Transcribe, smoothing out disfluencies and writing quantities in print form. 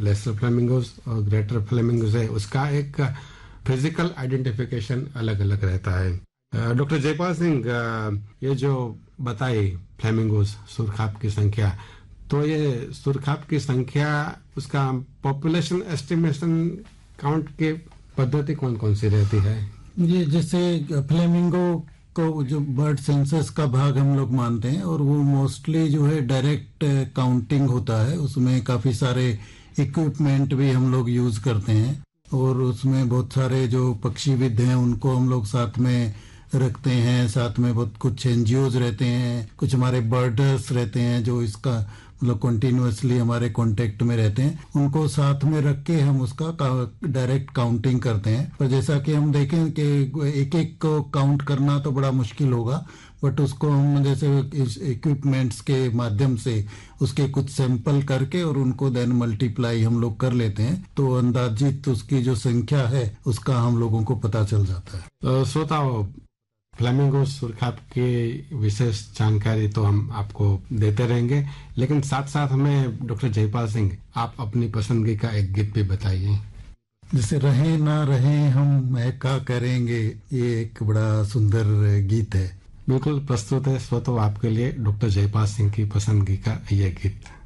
Laser flamingos और greater flamingos है, उसका एक फिजिकल आइडेंटिफिकेशन अलग अलग रहता है। डॉक्टर जयपाल सिंह, ये जो बताई फ्लेमिंगोस सुरखाब की संख्या, तो ये सुरखाब की संख्या, उसका पॉपुलेशन एस्टिमेशन काउंट के पद्धति कौन कौन सी रहती है? ये जैसे फ्लेमिंगो को जो बर्ड सेंसस का भाग हम लोग मानते हैं, और वो मोस्टली जो है डायरेक्ट काउंटिंग होता है। उसमें काफ़ी सारे इक्विपमेंट भी हम लोग यूज़ करते हैं, और उसमें बहुत सारे जो पक्षीविद हैं उनको हम लोग साथ में रखते हैं। साथ में बहुत कुछ एनजीओज रहते हैं, कुछ हमारे बर्डर्स रहते हैं जो इसका मतलब कंटिन्यूअसली हमारे कांटेक्ट में रहते हैं। उनको साथ में रख के हम उसका डायरेक्ट काउंटिंग करते हैं। पर जैसा कि हम देखें कि एक एक को काउंट करना तो बड़ा मुश्किल होगा, बट उसको हम जैसे इक्विपमेंट्स के माध्यम से उसके कुछ सैंपल करके और उनको देन मल्टीप्लाई हम लोग कर लेते हैं, तो अंदाजित उसकी जो संख्या है उसका हम लोगों को पता चल जाता है। श्रोताओ, फ्लेमिंगो सुरखाब की विशेष जानकारी तो हम आपको देते रहेंगे, लेकिन साथ साथ में डॉक्टर जयपाल सिंह, आप अपनी पसंदगी का एक गीत भी बताइए। जैसे रहे ना रहे हम महका करेंगे, ये एक बड़ा सुंदर गीत है। बिल्कुल प्रस्तुत है श्रोताओ आपके लिए डॉक्टर जयपाल सिंह की पसंदगी का ये गीत।